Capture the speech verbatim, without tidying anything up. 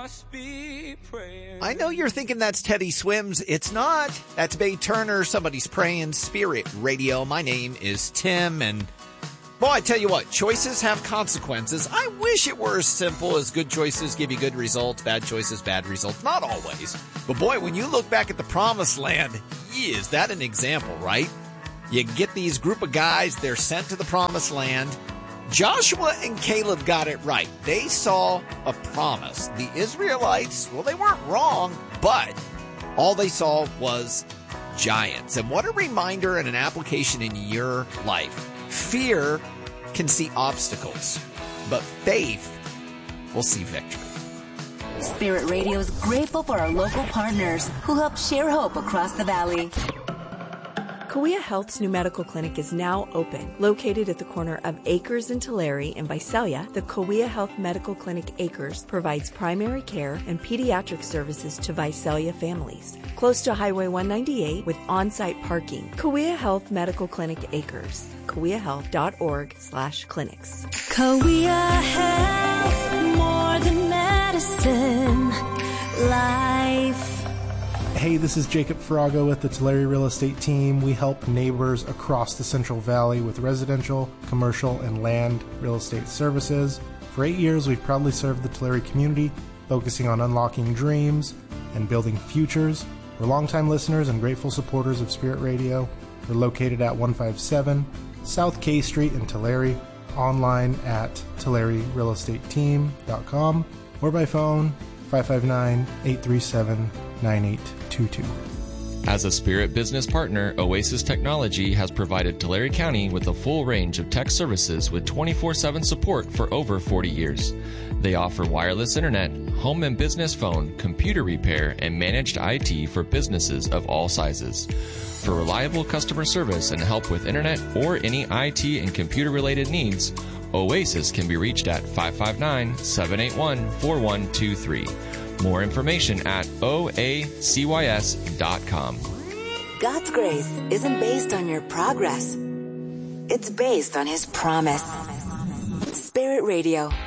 must be praying. I know you're thinking that's Teddy Swims. It's not. That's Bay Turner. Somebody's praying. Spirit Radio. My name is Tim, and boy, I tell you what, choices have consequences. I wish it were as simple as good choices give you good results, bad choices, bad results. Not always. But boy, when you look back at the Promised Land, yeah, is that an example, right? You get these group of guys, they're sent to the Promised Land. Joshua and Caleb got it right. They saw a promise. The Israelites, well, they weren't wrong, but all they saw was giants. And what a reminder and an application in your life. Fear can see obstacles, but faith will see victory. Spirit Radio is grateful for our local partners who help share hope across the valley. Kauai Health's new medical clinic is now open. Located at the corner of Acres and Tulare in Visalia, the Kauai Health Medical Clinic Acres provides primary care and pediatric services to Visalia families. Close to Highway one ninety-eight with on-site parking. Kauai Health Medical Clinic Acres. kauai health dot org slash clinics. Kauai Health, more than medicine, life. Hey, this is Jacob Farago with the Tulare Real Estate Team. We help neighbors across the Central Valley with residential, commercial, and land real estate services. For eight years, we've proudly served the Tulare community, focusing on unlocking dreams and building futures. We're longtime listeners and grateful supporters of Spirit Radio. We're located at one fifty-seven South K Street in Tulare, online at tulare real estate team dot com, or by phone five five nine, eight three seven, nine eight two two. As a Spirit business partner, Oasis Technology has provided Tulare County with a full range of tech services with twenty-four seven support for over forty years. They offer wireless internet, home and business phone, computer repair, and managed I T for businesses of all sizes. For reliable customer service and help with internet or any I T and computer-related needs, Oasis can be reached at five five nine, seven eight one, four one two three. More information at O A C Y S dot com. God's grace isn't based on your progress. It's based on His promise. Spirit Radio.